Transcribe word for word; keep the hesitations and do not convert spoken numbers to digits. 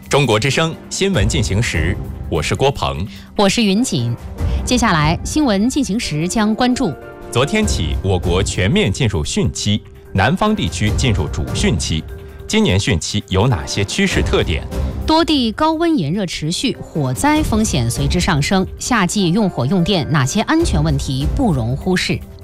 中国之声新闻进行时，我是郭鹏， 我是云锦。接下来新闻进行时将关注： 昨天起，我国全面进入汛期，南方地区进入主汛期。今年汛期有哪些趋势特点？ 多地高温炎热持续，火灾风险随之上升。夏季用火用电，哪些安全问题不容忽视？